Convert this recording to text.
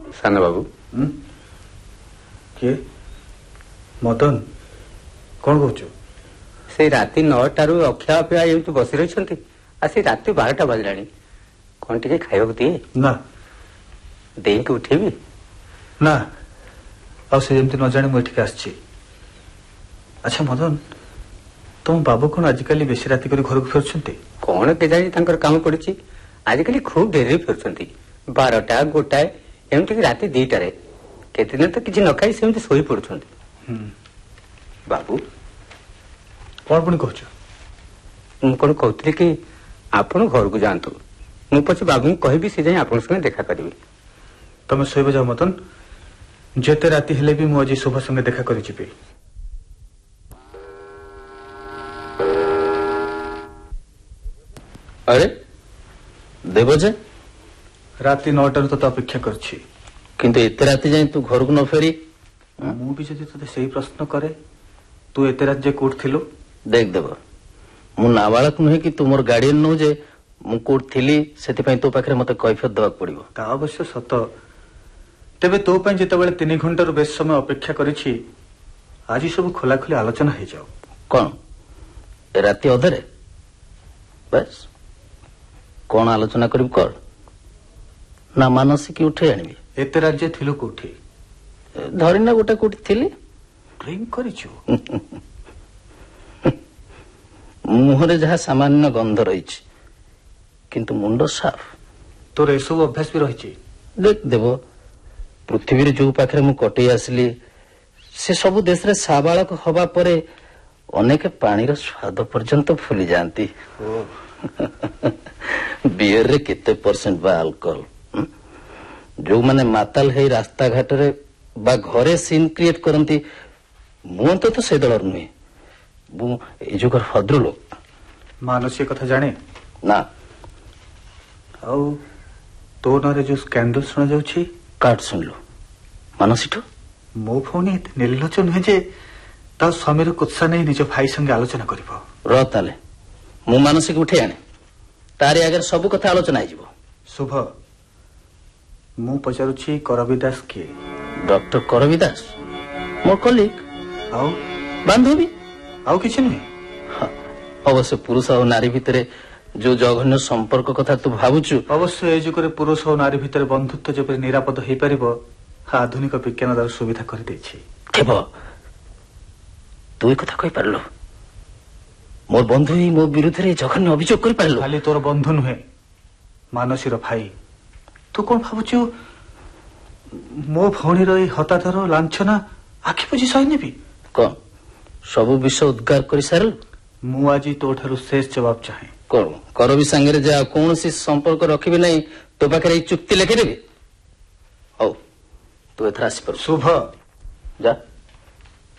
सान बाबू किए मदन कौन कौच से राति 9टारू अक्षा अपेक्षा एमती बसी रही आसी राति 12टा बाजिलानी कौन टे खाइबा दिए ना देकी उठेबी ना आमती न जाने मुझे आसी। अच्छा मदन तुम बाबू कौन आजिकल बेसी राति कर घर को फेर कौन के जानी काम पड़ी आजिकल खूब डेरी फेर 12टा गोटाए एमती राति 2टारे केते तो किसी न खाई सेमती शोई पड़ुं। बाबू कौन पुणी कह कौन कहती कि आपण घर को जातु मु पचे बाबू कहबी से जाए आप संगे देखा करी। तुम शोब जाओ मदन जेते राति हेले भी मुझे शुभ संगे देखा करी जीवी। अरे देवजे राति 9टारू तो अपेक्षा करछि किंतु एते राति जाए तू घर को न फेरी मु भी जदि तते सही प्रश्न करे तू एते रात जे कोठ थिलु देख देव मु नाबालक नुहे कि तुमर गार्डियन नु जे मु कोठ थिली सेति पई तो पाखरे मते कैफियत देबाक पड़िबो। ता अवश्य सत तेबे तो पई जेतेबेले 3 घंटारू बेस समय अपेक्षा करिछि आज सब खोला खोली आलोचना हे जाओ। कौन ए राति अधरे बस कौन आलोचना करिब कर ना मानसिक उठे आनिबी एते राज्य थिलु कोठी धरिना गोटे कोठी थिली ड्रिंक करिछु मुहरे जहाँ सामान्य गंध रही किंतु मुंड साफ तोर एसबू अभ्यास भी रही। देख देव पृथ्वी जो पाखे मु कटे आसली से सब देश रे साबालक हवा परे अनेक पानीर स्वाद पर्यंत भूली जाती। बियर रे केते परसेंट बा अल्कोहल जो माने माताल है रास्ता घाट रे बा घरे सीन क्रिएट करती मु तो से दलर नुहे मु ए जुगर भद्र लोक मानसी कथा जाने ना आउ तो नारे जो स्कैंडल सुना जाउछि काट सुनलो मानसीठो मो फोन निर्लज नुहे जे ता स्वामीर कुत्सा नहीं निज भाई संगे आलोचना करिवो र ताले मु मानसिक उठे आने तारी आगे सब कथा आलोचना हो। शुभ मु पचारुछि करविदास के डॉक्टर करविदास मोर कलिग आउ बांधवी आउ किछि नुहे अवश्य पुरुष और नारी भितरे जो जघन्य संपर्क कथा तू भावुचु अवश्य ए जुगरे पुरुष और नारी भितर बंधुत्व जेपरि निरापद होई परिबो आधुनिक विज्ञान द्वारा सुविधा कर देछि। केव तू कथा कहि पारलो मोर बंधु ही मो विरुद्ध रे जघन्य अभियोग करि पारलो खाली तोर बंधु नुहे मानसीर भाई तू कौन भावुचु मो भौणी रही हतादर लांछना आखि बुझी सही नेबी कौन सब विषय उद्गार कर सारल मु आज तो ठारू शेष जवाब चाहे करबी सांगे जा कौन सी संपर्क रखिबे नहीं तो पाखे चुक्ति लिखिदेबी हौ तू एथर आसी पर शुभ जा